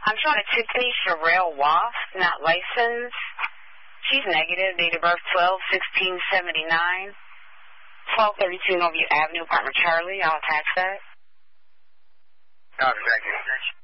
I'm showing a Tiffany Sherelle Woff, not licensed. She's negative, date of birth 12/16/79, 1232 Northview Avenue, apartment Charlie. I'll attach that. Thank you.